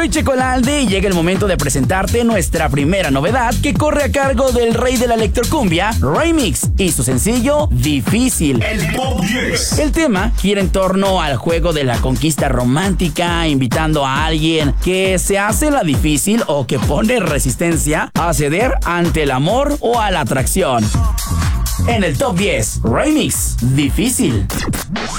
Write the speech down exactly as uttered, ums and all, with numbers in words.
Soy Checolalde y llega el momento de presentarte nuestra primera novedad que corre a cargo del rey de la electrocumbia, Remix, y su sencillo Difícil. El Top diez. El tema gira en torno al juego de la conquista romántica, invitando a alguien que se hace la difícil o que pone resistencia a ceder ante el amor o a la atracción. En el Top diez, Remix, Difícil.